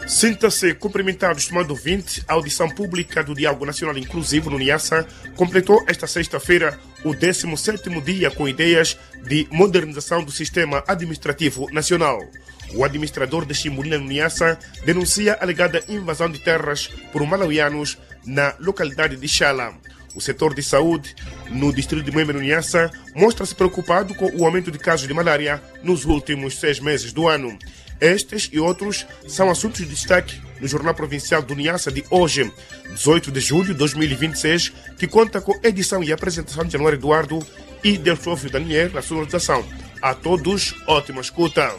Sinta-se cumprimentado, estimado ouvinte. A audição pública do Diálogo Nacional Inclusivo no Niassa completou esta sexta-feira o 17º dia com ideias de modernização do sistema administrativo nacional. O administrador de Chimbunila no Niassa denuncia a alegada invasão de terras por malauianos na localidade de Xala. O setor de saúde no distrito de Moembe, no Niassa, mostra-se preocupado com o aumento de casos de malária nos últimos 6 meses do ano. Estes e outros são assuntos de destaque no Jornal Provincial do Niassa de hoje, 18 de julho de 2026, que conta com edição e apresentação de Januário Eduardo e Delfófio Daniel na sonorização. A todos, ótima escuta.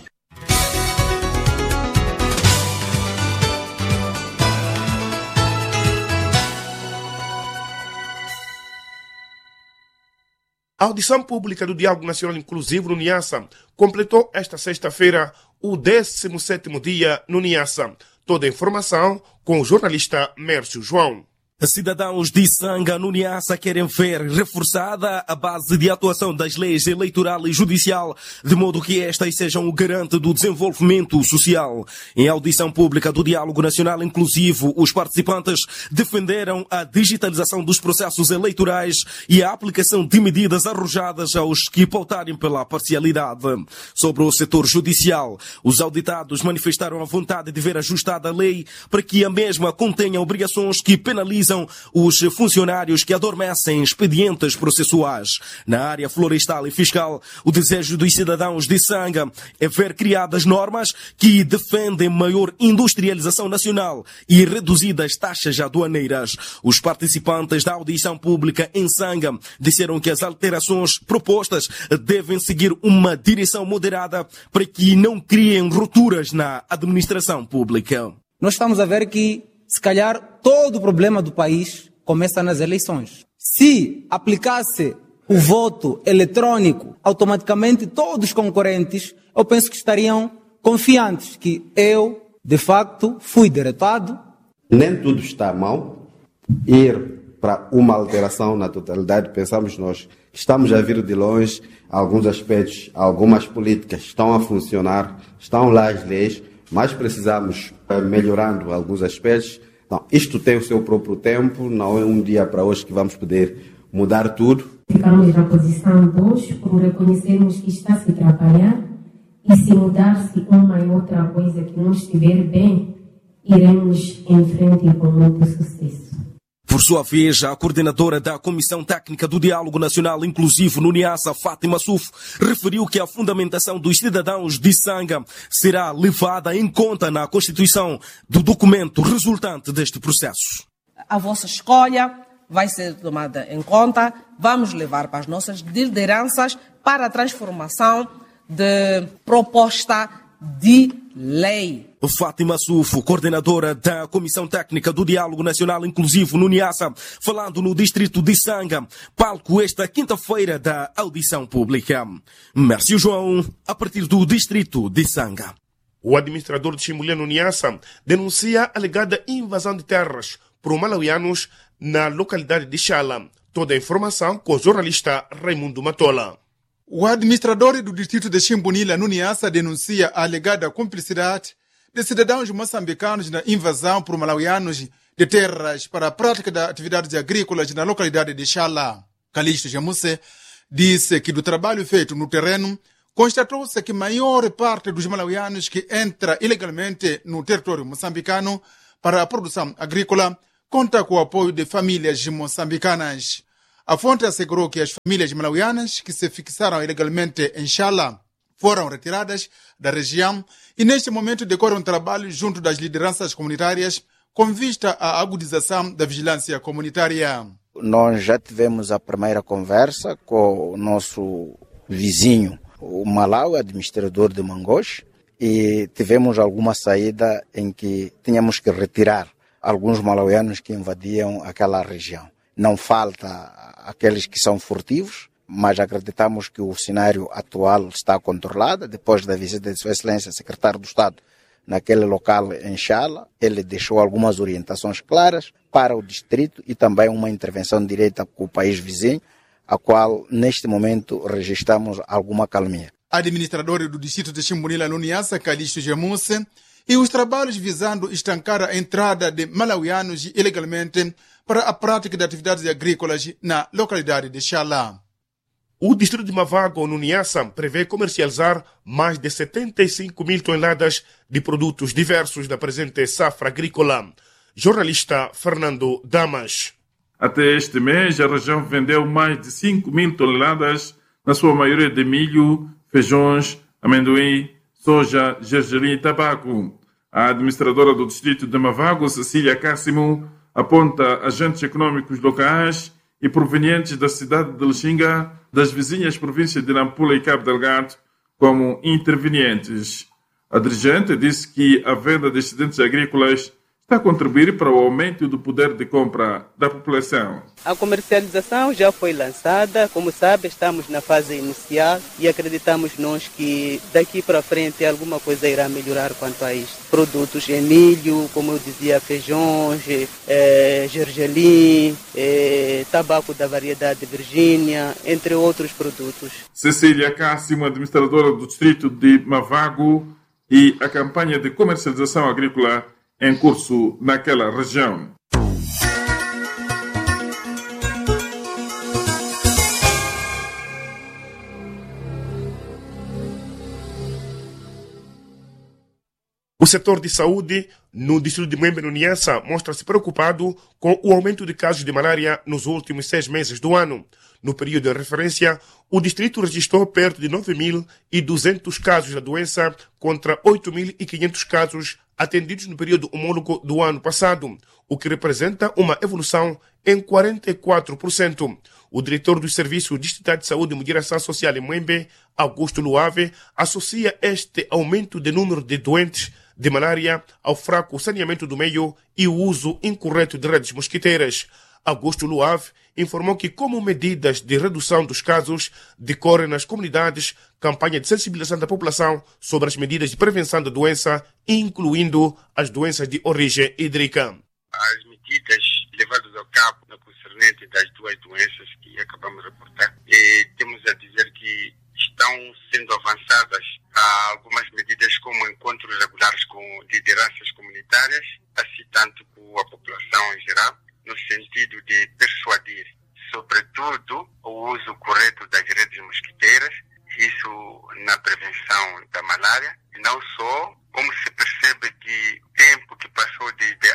A audição pública do Diálogo Nacional Inclusivo no Niassa completou esta sexta-feira o 17º dia no Niassa. Toda a informação com o jornalista Mércio João. Cidadãos de Sanga, no Niassa, querem ver reforçada a base de atuação das leis eleitoral e judicial, de modo que estas sejam o garante do desenvolvimento social. Em audição pública do Diálogo Nacional Inclusivo, os participantes defenderam a digitalização dos processos eleitorais e a aplicação de medidas arrojadas aos que pautarem pela parcialidade. Sobre o setor judicial, os auditados manifestaram a vontade de ver ajustada a lei para que a mesma contenha obrigações que penalizam os funcionários que adormecem expedientes processuais. Na área florestal e fiscal, o desejo dos cidadãos de Sanga é ver criadas normas que defendem maior industrialização nacional e reduzidas taxas aduaneiras. Os participantes da audição pública em Sanga disseram que as alterações propostas devem seguir uma direção moderada para que não criem rupturas na administração pública. Nós estamos a ver que se calhar todo o problema do país começa nas eleições. Se aplicasse o voto eletrônico, automaticamente todos os concorrentes, eu penso que estariam confiantes que eu, de facto, fui derrotado. Nem tudo está mal. Ir para uma alteração na totalidade, pensamos nós, estamos a vir de longe, alguns aspectos, algumas políticas estão a funcionar, estão lá as leis, mas precisamos melhorando alguns aspectos. Então, isto tem o seu próprio tempo, não é um dia para hoje que vamos poder mudar tudo. Ficamos na posição 2 por reconhecermos que está a se atrapalhar e se mudar-se uma e outra coisa que não estiver bem, iremos em frente com muito sucesso. Por sua vez, a coordenadora da Comissão Técnica do Diálogo Nacional Inclusivo no Niassa, Fátima Suf, referiu que a fundamentação dos cidadãos de Sanga será levada em conta na constituição do documento resultante deste processo. A vossa escolha vai ser tomada em conta, vamos levar para as nossas lideranças para a transformação de proposta de lei. Fátima Sufo, coordenadora da Comissão Técnica do Diálogo Nacional Inclusivo no Niassa, falando no distrito de Sanga, palco esta quinta-feira da audição pública. Mércio João, a partir do distrito de Sanga. O administrador de Chimbunila no Niassa denuncia a alegada invasão de terras por malauianos na localidade de Xala. Toda a informação com o jornalista Raimundo Matola. O administrador do distrito de Chimbunila no Niassa denuncia a alegada cumplicidade de cidadãos moçambicanos na invasão por malauianos de terras para a prática de atividades agrícolas na localidade de Xala. Calixto Jamuse disse que do trabalho feito no terreno, constatou-se que a maior parte dos malauianos que entra ilegalmente no território moçambicano para a produção agrícola conta com o apoio de famílias moçambicanas. A fonte assegurou que as famílias malauianas que se fixaram ilegalmente em Xala foram retiradas da região e neste momento decorre um trabalho junto das lideranças comunitárias com vista à agudização da vigilância comunitária. Nós já tivemos a primeira conversa com o nosso vizinho, o Malawi, administrador de Mangós, e tivemos alguma saída em que tínhamos que retirar alguns malauianos que invadiam aquela região. Não falta aqueles que são furtivos, mas acreditamos que o cenário atual está controlado. Depois da visita de Sua Excelência, secretário do Estado, naquele local em Xala, ele deixou algumas orientações claras para o distrito e também uma intervenção direta com o país vizinho, a qual, neste momento, registramos alguma calmia. Administrador do distrito de Chimbunila no Niassa, Calixto Jamuse, e os trabalhos visando estancar a entrada de malauianos ilegalmente para a prática de atividades agrícolas na localidade de Xalá. O distrito de Mavago, no Niassa, prevê comercializar mais de 75 mil toneladas de produtos diversos da presente safra agrícola. Jornalista Fernando Damas. Até este mês, a região vendeu mais de 5 mil toneladas, na sua maioria de milho, feijões, amendoim, soja, gergelim e tabaco. A administradora do distrito de Mavago, Cecília Cássimo, aponta agentes econômicos locais e provenientes da cidade de Lixinga, das vizinhas províncias de Nampula e Cabo Delgado, como intervenientes. A dirigente disse que a venda de excedentes agrícolas está a contribuir para o aumento do poder de compra da população. A comercialização já foi lançada, como sabe, estamos na fase inicial e acreditamos nós que daqui para frente alguma coisa irá melhorar quanto a isto. Produtos em milho, como eu dizia, feijões, gergelim, tabaco da variedade Virgínia, entre outros produtos. Cecília Cássimo, administradora do distrito de Mavago, e a campanha de comercialização agrícola em curso naquela região. O setor de saúde no distrito de Mwembe, no Niassa, mostra-se preocupado com o aumento de casos de malária nos últimos 6 meses do ano. No período de referência, o distrito registrou perto de 9.200 casos da doença contra 8.500 casos atendidos no período homólogo do ano passado, o que representa uma evolução em 44%. O diretor do Serviço Distrital de Saúde e Moderação Social em Mwembe, Augusto Luave, associa este aumento de número de doentes de malária ao fraco saneamento do meio e o uso incorreto de redes mosquiteiras. Augusto Luave informou que, como medidas de redução dos casos, decorrem nas comunidades campanha de sensibilização da população sobre as medidas de prevenção da doença, incluindo as doenças de origem hídrica. As medidas levadas ao cabo no concernente das duas doenças que acabamos de reportar, temos a dizer que estão sendo avançadas algumas medidas como encontros regulares com lideranças comunitárias, assim tanto com a população em geral, no sentido de persuadir, sobretudo, o uso correto das redes mosquiteiras, isso na prevenção da malária. E não só, como se percebe que o tempo que passou desde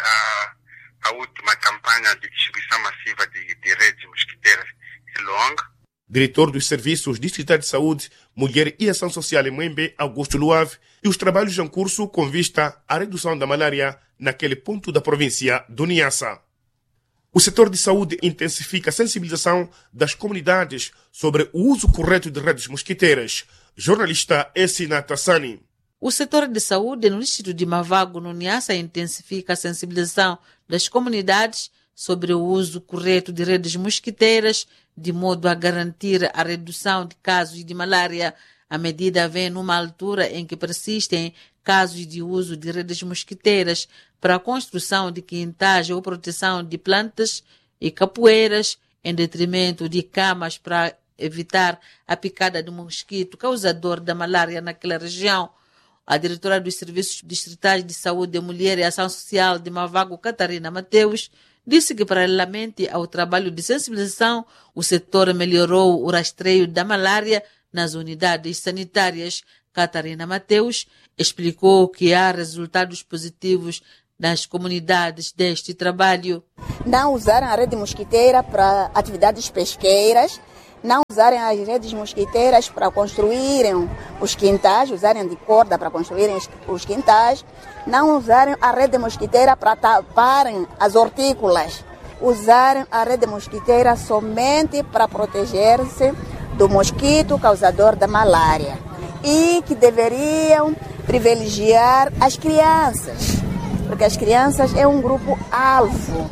a última campanha de distribuição massiva de redes mosquiteiras é longa. Diretor dos Serviços Distritais de Saúde, Mulher e Ação Social em Mwembe, Augusto Luave, e os trabalhos em curso com vista à redução da malária naquele ponto da província do Niassa. O setor de saúde intensifica a sensibilização das comunidades sobre o uso correto de redes mosquiteiras. Jornalista Essina Tassani. O setor de saúde no distrito de Mavago, no Niassa, intensifica a sensibilização das comunidades sobre o uso correto de redes mosquiteiras, de modo a garantir a redução de casos de malária. A medida vem numa altura em que persistem casos de uso de redes mosquiteiras para a construção de quintais ou proteção de plantas e capoeiras, em detrimento de camas para evitar a picada do mosquito causador da malária naquela região. A diretora dos Serviços Distritais de Saúde de Mulher e Ação Social de Mavago, Catarina Mateus, disse que, paralelamente ao trabalho de sensibilização, o setor melhorou o rastreio da malária nas unidades sanitárias. Catarina Mateus explicou que há resultados positivos nas comunidades deste trabalho. Não usarem a rede mosquiteira para atividades pesqueiras, não usarem as redes mosquiteiras para construírem os quintais, usarem de corda para construírem os quintais, não usarem a rede mosquiteira para taparem as hortícolas, usarem a rede mosquiteira somente para proteger-se do mosquito causador da malária, e que deveriam privilegiar as crianças, porque as crianças é um grupo alvo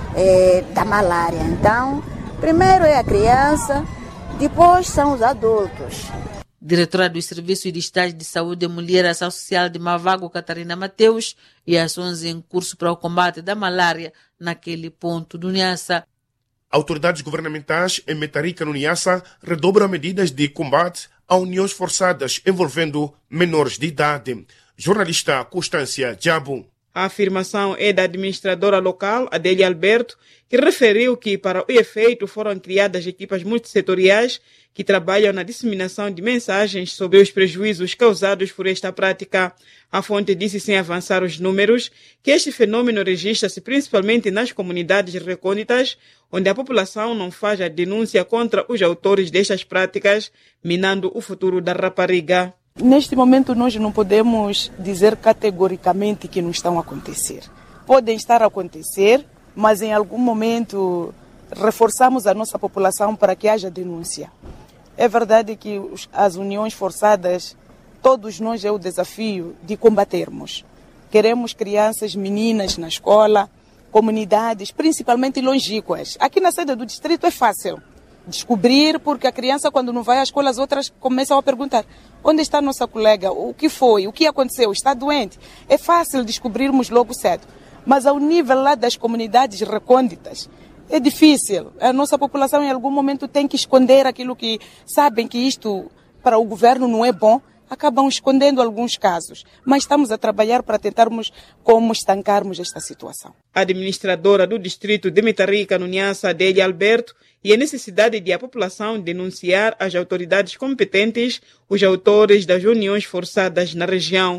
da malária. Então, primeiro é a criança, depois são os adultos. Diretora dos Serviços Distritais de Saúde e Mulher e Ação Social de Mavago, Catarina Mateus, e ações em curso para o combate da malária naquele ponto do Niassa. Autoridades governamentais em Metarica, no Niassa, redobram medidas de combate a uniões forçadas envolvendo menores de idade. Jornalista Constância Jabu. A afirmação é da administradora local, Adélia Alberto, que referiu que, para o efeito, foram criadas equipas multissetoriais que trabalham na disseminação de mensagens sobre os prejuízos causados por esta prática. A fonte disse, sem avançar os números, que este fenômeno registra-se principalmente nas comunidades recônditas, onde a população não faz a denúncia contra os autores destas práticas, minando o futuro da rapariga. Neste momento, nós não podemos dizer categoricamente que não estão a acontecer. Podem estar a acontecer, mas em algum momento reforçamos a nossa população para que haja denúncia. É verdade que as uniões forçadas, todos nós é o desafio de combatermos. Queremos crianças, meninas na escola, comunidades, principalmente longínquas. Aqui na sede do distrito é fácil descobrir, porque a criança, quando não vai à escola, as outras começam a perguntar: onde está nossa colega? O que foi? O que aconteceu? Está doente? É fácil descobrirmos logo cedo. Mas ao nível lá das comunidades recônditas, é difícil. A nossa população em algum momento tem que esconder aquilo que sabem que isto para o governo não é bom, acabam escondendo alguns casos. Mas estamos a trabalhar para tentarmos como estancarmos esta situação. A administradora do distrito de Metarica, no Niassa, Adélia Alberto, e a necessidade de a população denunciar às autoridades competentes os autores das uniões forçadas na região.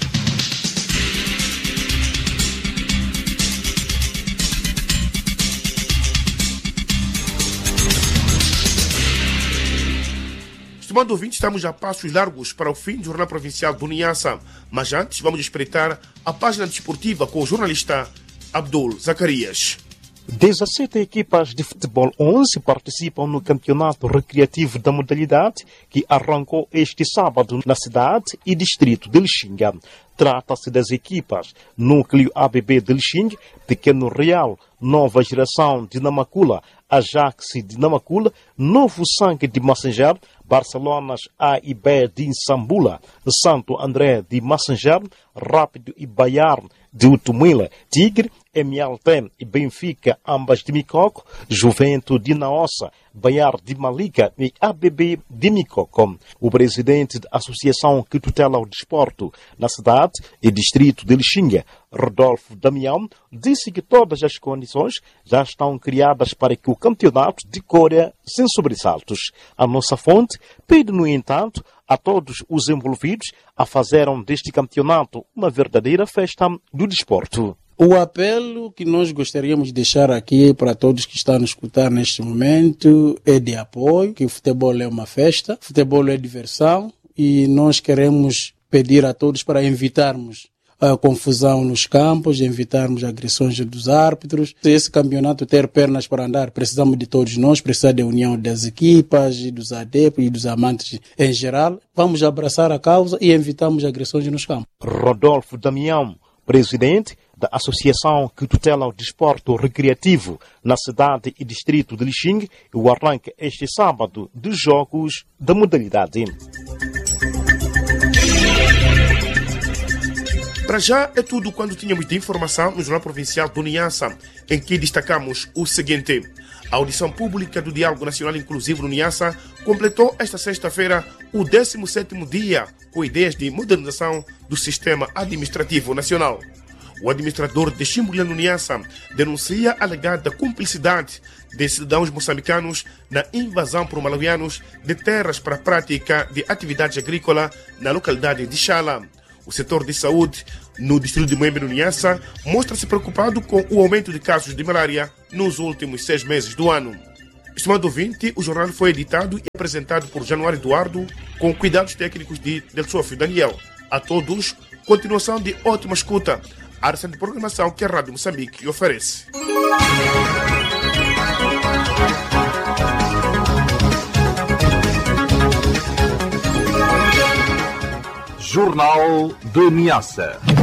Estimado ouvinte, estamos a passos largos para o fim do Jornal Provincial do Niassa. Mas antes, vamos espreitar a página desportiva com o jornalista Abdul Zacarias. 17 equipas de futebol 11 participam no campeonato recreativo da modalidade que arrancou este sábado na cidade e distrito de Lixinga. Trata-se das equipas Núcleo ABB de Lixinga, Pequeno Real, Nova Geração de Namakula, Ajax de Namakula, Novo Sangue de Massanger, Barcelonas A e B de Insambula, Santo André de Massanger, Rápido e Bayern de Utumila, Tigre, MLT e Benfica, ambas de Micoco, Juventus de Naossa, Bayar de Malika e ABB de Micoco. O presidente da associação que tutela o desporto na cidade e distrito de Lixinga, Rodolfo Damião, disse que todas as condições já estão criadas para que o campeonato decorra sem sobressaltos. A nossa fonte pede, no entanto, a todos os envolvidos a fazerem deste campeonato uma verdadeira festa do desporto. O apelo que nós gostaríamos de deixar aqui para todos que estão a nos escutar neste momento é de apoio, que o futebol é uma festa, o futebol é diversão e nós queremos pedir a todos para evitarmos a confusão nos campos, evitarmos agressões dos árbitros. Se esse campeonato ter pernas para andar, precisamos de todos nós, precisamos da união das equipas, e dos adeptos e dos amantes em geral. Vamos abraçar a causa e evitamos agressões nos campos. Rodolfo Damião, presidente da associação que tutela o desporto recreativo na cidade e distrito de Lixinga, o arranque este sábado dos jogos da modalidade. Para já é tudo quando tínhamos de informação no Jornal Provincial do Niassa, em que destacamos o seguinte: a audição pública do Diálogo Nacional Inclusivo no Niassa completou esta sexta-feira o 17º dia com ideias de modernização do sistema administrativo nacional. O administrador de Chimbolia no Niassa denuncia a alegada cumplicidade de cidadãos moçambicanos na invasão por malawianos de terras para a prática de atividades agrícolas na localidade de Xala. O setor de saúde no distrito de Moembe no Niassa mostra-se preocupado com o aumento de casos de malária nos últimos 6 meses do ano. Estimado ouvinte, o jornal foi editado e apresentado por Januário Eduardo com cuidados técnicos de Del Sofio Daniel. A todos, continuação de ótima escuta. A área de programação que a Rádio Moçambique oferece. Jornal de Niassa.